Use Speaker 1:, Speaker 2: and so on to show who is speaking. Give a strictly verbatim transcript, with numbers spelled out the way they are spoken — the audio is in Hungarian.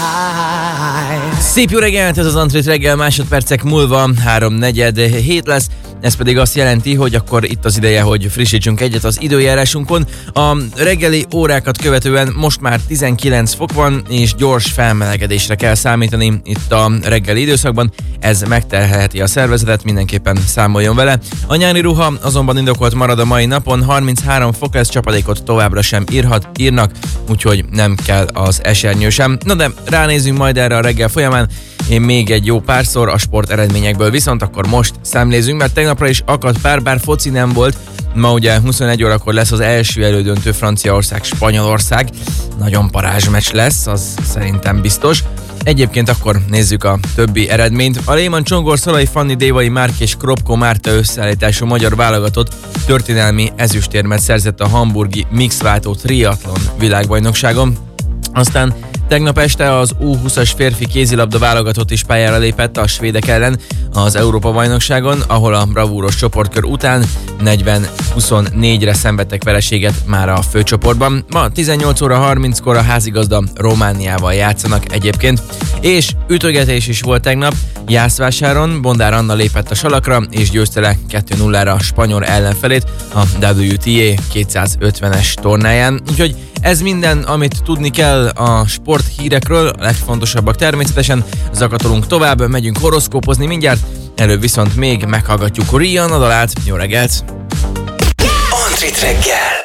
Speaker 1: Szép jó reggelt, ez az Antrit reggel, másodpercek múlva három negyed hét lesz. Ez pedig azt jelenti, hogy akkor itt az ideje, hogy frissítsünk egyet az időjárásunkon. A reggeli órákat követően most már tizenkilenc fok van, és gyors felmelegedésre kell számítani itt a reggeli időszakban. Ez megterhelheti a szervezetet, mindenképpen számoljon vele. A nyári ruha azonban indokolt marad a mai napon, harminchárom fok lesz, csapadékot továbbra sem írhat, írnak, úgyhogy nem kell az esernyő sem. Na de ránézzünk majd erre a reggel folyamán. Én még egy jó párszor a sport eredményekből, viszont akkor most szemlézzünk, mert tegnapra is akadt pár, bár foci nem volt. Ma ugye huszonegy órakor lesz az első elődöntő Franciaország-Spanyolország. Nagyon parázs meccs lesz, az szerintem biztos. Egyébként akkor nézzük a többi eredményt. A Lehmann Csongor, Szalai Fanni, Dévai Márk és Kropko Márta összeállítású magyar válogatott történelmi ezüstérmet szerzett a hamburgi mixváltó triatlon világbajnokságon. Aztán tegnap este az U húszas férfi kézilabda válogatott is pályára lépett a svédek ellen az Európa-bajnokságon, ahol a bravúros csoportkör után negyven huszonnégyre szenvedtek vereséget már a főcsoportban. Ma tizennyolc óra harminckor a házigazda Romániával játszanak egyébként. És ütögetés is volt tegnap Jászvásáron, Bondár Anna lépett a salakra és győzte le kettő nullára a spanyol ellenfelét a dupla vé té á kétszázötvenes tornáján. Úgyhogy ez minden, amit tudni kell a sporthírekről, a legfontosabbak természetesen. Zakatolunk tovább, megyünk horoszkópozni mindjárt, előbb viszont még meghallgatjuk Rihanna dalát. Jó reggelt!
Speaker 2: Antrit reggel!